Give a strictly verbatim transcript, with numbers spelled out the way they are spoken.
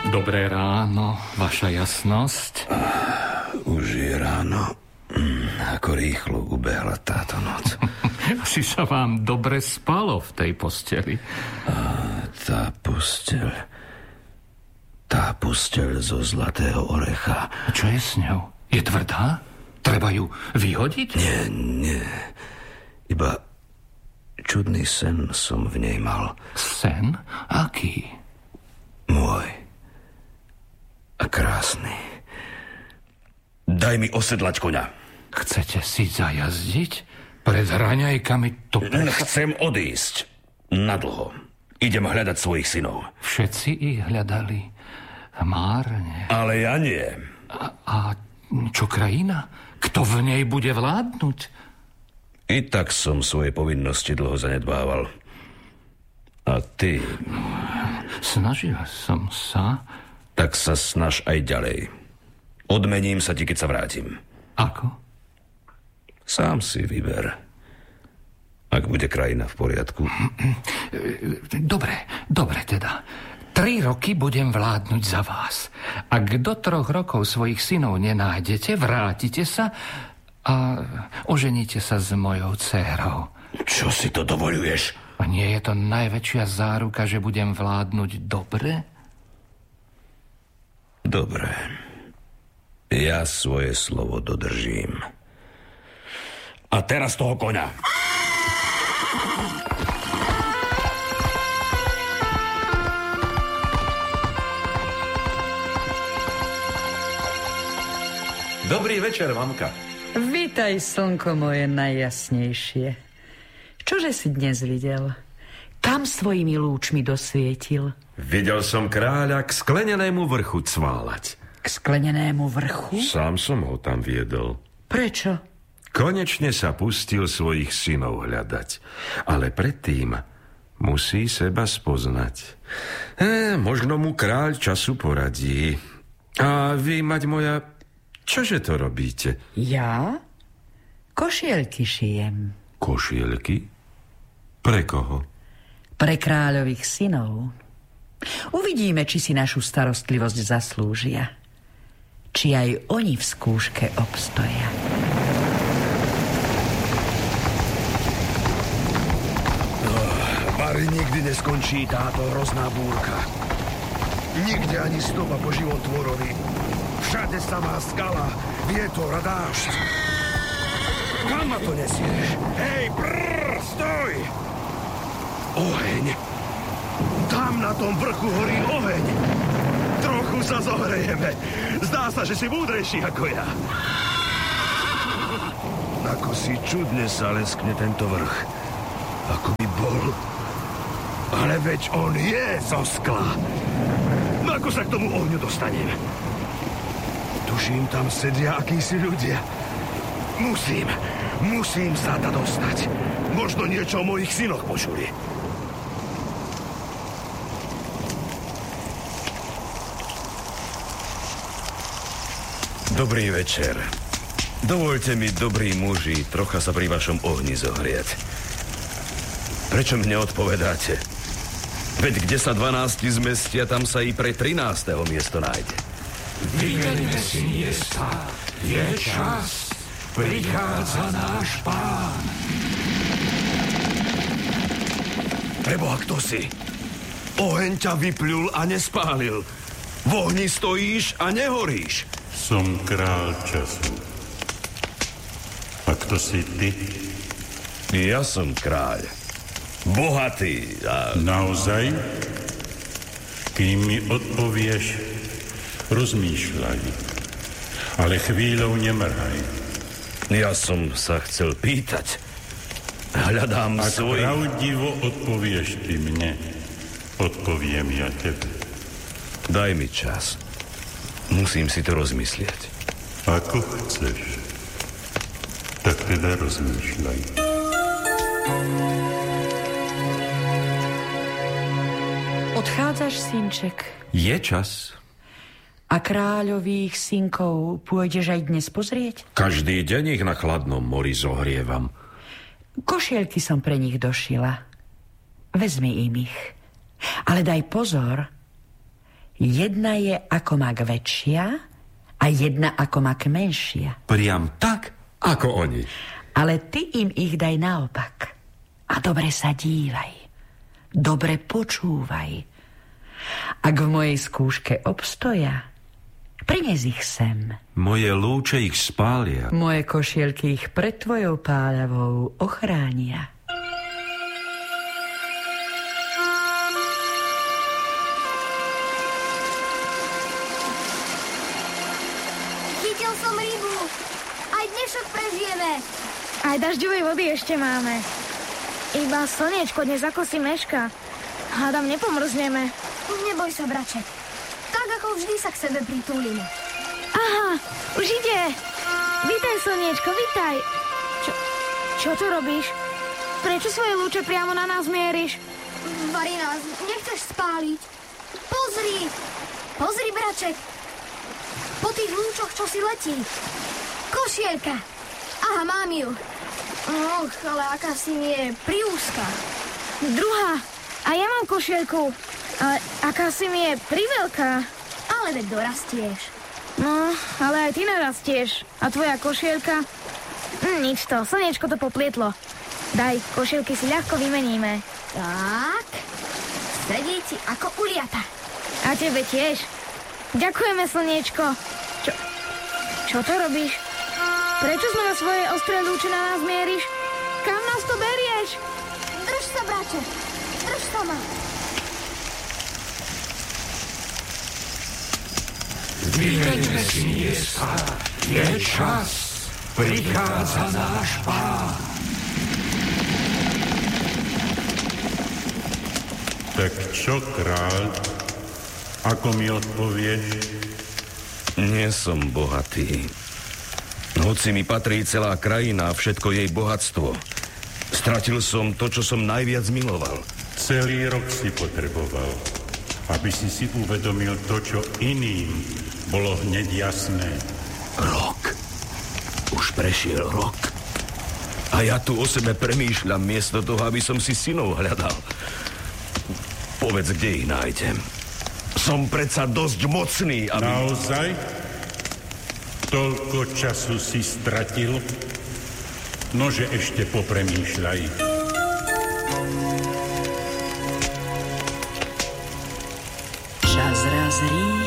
Dobré ráno, vaša jasnosť. Už je ráno. Ako rýchlo ubehla táto noc. Asi sa vám dobre spalo v tej posteli. A tá posteľ... Tá posteľ zo zlatého orecha. Čo je s ňou? Je tvrdá? Treba ju vyhodiť? Nie, nie. Iba čudný sen som v nej mal. Sen? Aký? Môj. A krásny. Daj mi osedlať koňa. Chcete si zajazdiť? Pred hraňajkami to... Chcem odísť. Nadlho. Idem hľadať svojich synov. Všetci ich hľadali márne. Ale ja nie. A, a čo krajina? Kto v nej bude vládnuť? I tak som svoje povinnosti dlho zanedbával. A ty... Snažil som sa... Tak sa snaž aj ďalej. Odmením sa ti, keď sa vrátim. Ako? Sám si vyber. Ak bude krajina v poriadku. Dobre, dobre teda. Tri roky budem vládnuť za vás. Ak do troch rokov svojich synov nenájdete, vrátite sa a oženíte sa s mojou dcérou. Čo si to dovoľuješ? A nie je to najväčšia záruka, že budem vládnuť dobre? Dobre. Ja svoje slovo dodržím. A teraz toho koňa. Dobrý večer, mamka. Vítaj, slnko moje najjasnejšie. Čože si dnes videl? Kam svojimi lúčmi dosvietil? Videl som kráľa k sklenenému vrchu cváľať. K sklenenému vrchu? Sám som ho tam viedol. Prečo? Konečne sa pustil svojich synov hľadať. Ale predtým musí seba spoznať. E, možno mu kráľ času poradí. A vy, mať moja, čože to robíte? Ja? Košielky šijem. Košielky? Pre koho? Pre kráľových synov. Uvidíme, či si našu starostlivosť zaslúžia. Či aj oni v skúške obstoja. Bari nikdy neskončí táto hrozná búrka. Nikde ani stopa po životvorovi. Všade samá skala, vietor a dážď. Kam ma to nesieš? Hej, brrr, stoj! Oheň. Tam na tom vrchu horí oheň. Trochu sa zohrejeme. Zdá sa, že si múdrejší ako ja. Ako si čudne sa leskne tento vrch. Ako by bol... Ale veď on je zo skla. No ako sa k tomu ohňu dostanem? Tuším, tam sedia akísi ľudia. Musím, musím sa tam dostať. Možno niečo o mojich synoch počuli. Dobrý večer. Dovoľte mi, dobrí muži, trocha sa pri vašom ohni zohrieť. Prečo mne odpovedáte? Veď kde sa dvanásti zmestia, tam sa i pre trinásteho miesto nájde. Vyberme si miesta, je čas, prichádza náš pán. Preboha, kto si? Oheň ťa vypľul a nespálil. V ohni stojíš a nehoríš. Som král času. A kto si ty? Ja som kráľ. Bohatý a... Naozaj? Kým mi odpovieš, rozmýšľaj. Ale chvíľou nemrhaj. Ja som sa chcel pýtať. Hľadám Ak svoj... Ak pravdivo odpovieš ty mne, odpoviem ja tebe. Daj mi čas. Musím si to rozmyslieť. Ako chceš. Tak teda rozmýšľaj. Odchádzaš, synček? Je čas. A kráľových synkov pôjdeš aj dnes pozrieť? Každý deň ich na chladnom mori zohrievam. Košielky som pre nich došila. Vezmi im ich. Ale daj pozor. Jedna je ako mak väčšia a jedna ako mak menšia. Priam tak, ako oni. Ale ty im ich daj naopak. A dobre sa dívaj. Dobre počúvaj. Ak v mojej skúške obstoja, prines ich sem. Moje lúče ich spália. Moje košielky ich pred tvojou páľavou ochránia. Chytil som rybu. Aj dnešok prežijeme. Aj dažďovej vody ešte máme. Iba slniečko dnes ako si meška. Hádam, nepomrzneme. Neboj sa, braček. Tak ako vždy sa k sebe pritúlime. Aha, už ide. Vítaj, slniečko, vítaj. Čo, čo tu robíš? Prečo svoje lúče priamo na nás mieríš? Vari nás, nechceš spáliť. Pozri, pozri, braček. Po tých lúčoch, čo si letí. Košielka. Aha, mám ju. Och, ale aká si mi je priúzka. Druhá. A ja mám košielku. Ale aká si mi je priveľká. Ale veď dorastieš. No, ale aj ty narastieš. A tvoja košielka? Hm, nič to, slniečko to poplietlo. Daj, košielky si ľahko vymeníme. Tak. Sedí ti ako uliata. A tebe tiež. Ďakujeme, slniečko. Čo, čo to robíš? Prečo znova svoje ostré lúče na nás mieríš? Kam nás to berieš? Drž sa, brače. Drž sa ma. Vyveďme si miesta, je čas, prichádza náš Pán. Tak čo, kráľ? Ako mi odpovieš? Nie som bohatý. Hoci mi patrí celá krajina a všetko jej bohatstvo. Stratil som to, čo som najviac miloval. Celý rok si potreboval, aby si si uvedomil to, čo iným bolo hneď jasné. Rok. Už prešiel rok. A ja tu o sebe premýšľam miesto toho, aby som si synov hľadal. Povedz, kde ich nájdem. Som predsa dosť mocný, aby... Naozaj? Toľko času si stratil? Nože ešte popremýšľaj. Čas raz rýchlo